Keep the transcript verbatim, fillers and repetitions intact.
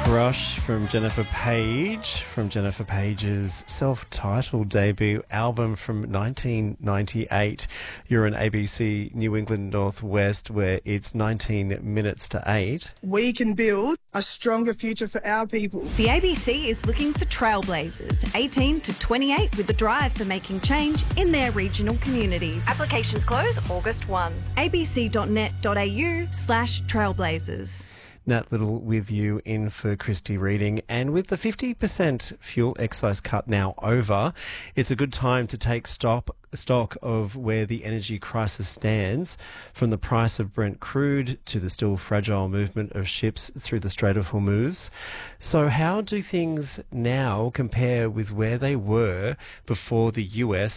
Rush from Jennifer Page, from Jennifer Page's self-titled debut album from nineteen ninety-eight. You're in A B C New England Northwest, where it's nineteen minutes to eight. We can build a stronger future for our people. The A B C is looking for trailblazers, eighteen to twenty-eight, with a drive for making change in their regional communities. Applications close August first. abc.net.au slash trailblazers. Nat Little with you in for Christy Reading. And with the fifty percent fuel excise cut now over, it's a good time to take stock, stock of where the energy crisis stands, from the price of Brent crude to the still fragile movement of ships through the Strait of Hormuz. So how do things now compare with where they were before the U S